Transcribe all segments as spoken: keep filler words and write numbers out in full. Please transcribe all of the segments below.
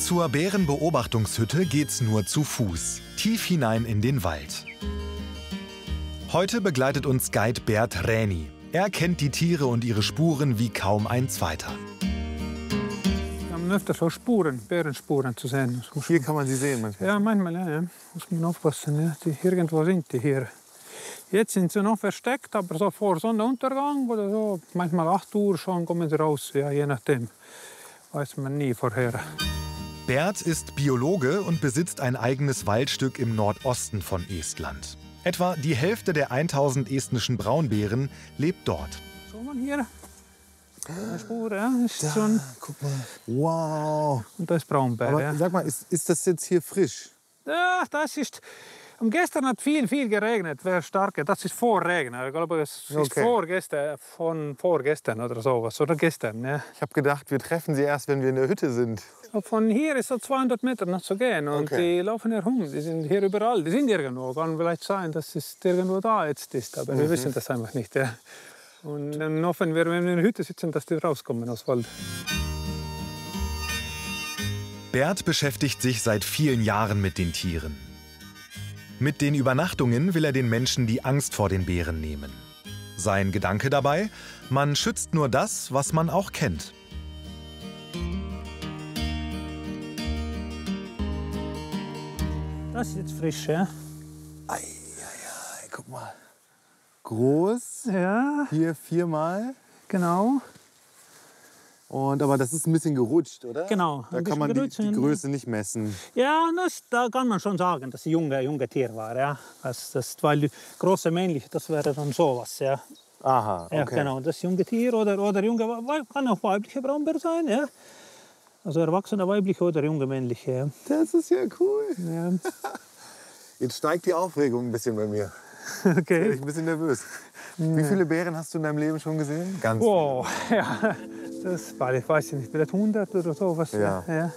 Zur Bärenbeobachtungshütte geht's nur zu Fuß, tief hinein in den Wald. Heute begleitet uns Guide Bert Räni. Er kennt die Tiere und ihre Spuren wie kaum ein zweiter. Ja, man öfter so Spuren, Bärenspuren zu sehen. Hier kann man sie sehen manchmal? Ja, manchmal, ja, ja. Muss man aufpassen. Ja. Die, irgendwo sind die hier. Jetzt sind sie noch versteckt, aber so vor Sonnenuntergang oder so, manchmal acht Uhr schon kommen sie raus, ja, je nachdem. Weiß man nie vorher. Bert ist Biologe und besitzt ein eigenes Waldstück im Nordosten von Estland. Etwa die Hälfte der tausend estnischen Braunbären lebt dort. So, man hier. Eine Spur, ja, ist Da, schon. guck mal. Wow. Und das ist Braunbär. Aber Ja. sag mal, ist, ist das jetzt hier frisch? Ja, das ist. Und gestern hat viel, viel geregnet, sehr stark. Das ist Vorregen. Ich glaube, es ist Okay. vorgestern, von vorgestern oder sowas. Oder gestern, ja. Ich habe gedacht, wir treffen sie erst, wenn wir in der Hütte sind. Von hier ist so zweihundert Meter noch zu gehen. Und Okay. die laufen herum. Die sind hier überall. Die sind irgendwo. Kann vielleicht sein, dass es irgendwo da jetzt ist. Aber wir wissen das einfach nicht. Ja. Und dann hoffen wir, wenn wir in der Hütte sitzen, dass die rauskommen aus dem Wald. Bert beschäftigt sich seit vielen Jahren mit den Tieren. Mit den Übernachtungen will er den Menschen die Angst vor den Bären nehmen. Sein Gedanke dabei: Man schützt nur das, was man auch kennt. Das ist jetzt frisch, ja? Ei, ei, ei, guck mal. Groß, Ja, hier viermal. genau. Und, aber das ist ein bisschen gerutscht, oder? Genau, Da ein kann bisschen man die, gerutscht. die Größe nicht messen. Ja, das, da kann man schon sagen, dass es ein junge, junge Tier war. Ja. Das, das, weil die große männliche, das wäre dann sowas. Ja. Aha, okay. Ja, genau, das junge Tier oder, oder junge, kann auch weibliche Braunbär sein. Ja. Also erwachsene weibliche oder junge männliche. Ja. Das ist ja cool. Ja. Jetzt steigt die Aufregung ein bisschen bei mir. Ich Okay. bin ein bisschen nervös. Wie viele Bären hast du in deinem Leben schon gesehen? Ganz Wow, ja, das war, ich weiß nicht, vielleicht hundert oder sowas. Ja. Ja.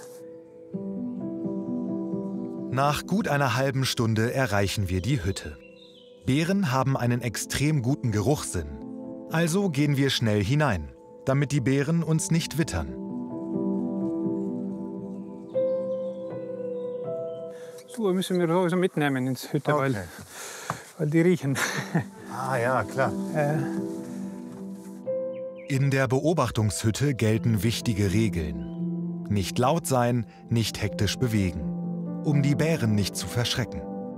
Nach gut einer halben Stunde erreichen wir die Hütte. Bären haben einen extrem guten Geruchssinn. Also gehen wir schnell hinein, damit die Bären uns nicht wittern. So müssen wir sowieso mitnehmen ins Hütte, weil, Okay. weil die riechen. Ah ja, klar. Äh, In der Beobachtungshütte gelten wichtige Regeln. Nicht laut sein, nicht hektisch bewegen, um die Bären nicht zu verschrecken.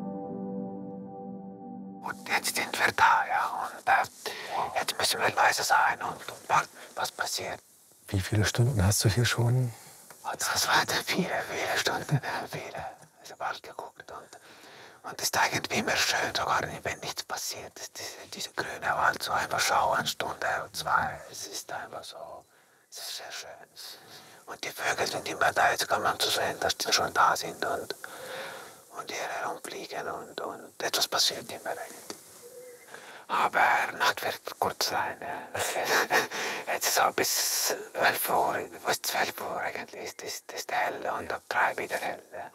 Und jetzt sind wir da, ja. Und äh, jetzt müssen wir leise sein und, und warten, was passiert. Wie viele Stunden hast du hier schon? Und das waren viele, viele Stunden, äh, viele. Ich habe bald geguckt und und es ist eigentlich immer schön, sogar wenn nichts passiert. Diese, diese grüne Wald, so einfach schauen, eine Stunde oder zwei. Es ist einfach so, es ist sehr schön. Und die Vögel sind immer da, jetzt kann man zu sehen, dass die schon da sind und, und hier herumfliegen und, und etwas passiert immer eigentlich. Aber Nacht wird kurz sein. Ja. Jetzt ist es bis elf Uhr, bis zwölf Uhr eigentlich ist, ist, ist hell und ab drei wieder hell. Ja.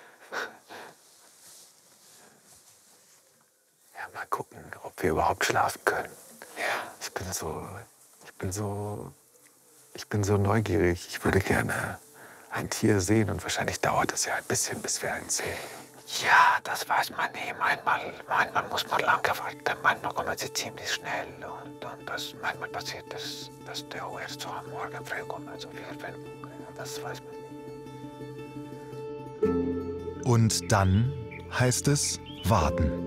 Ja, mal gucken, ob wir überhaupt schlafen können. Ja. Ich bin so, ich bin so, ich bin so neugierig. Ich würde gerne ein Tier sehen und wahrscheinlich dauert es ja ein bisschen, bis wir eins sehen. Ja, das weiß man nie. Manchmal, manchmal muss man lange warten, manchmal kommen sie ziemlich schnell und, und das, manchmal passiert das, dass der auch erst so am Morgen früh kommen, so vier, fünf Uhr. Das weiß man nie. Und dann heißt es warten.